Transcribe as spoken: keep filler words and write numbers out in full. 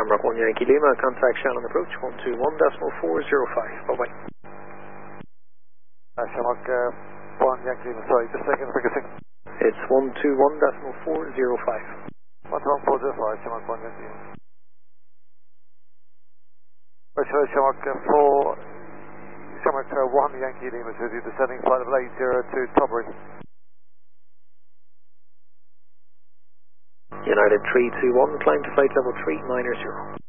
Shamrock one Yankee Lima, contact Shannon approach one two one decimal four zero five. Bye bye. Uh, Shamrock uh, one Yankee Lima, sorry, just a second, frequency. It's one two one decimal four zero five. one two one four zero five, Shamrock one Yankee Lima. Retro Shamrock uh, four, Shamrock uh, one Yankee Lima, to the descending flight of eight zero to Tobbery. United three two one, climb to flight level three nine zero.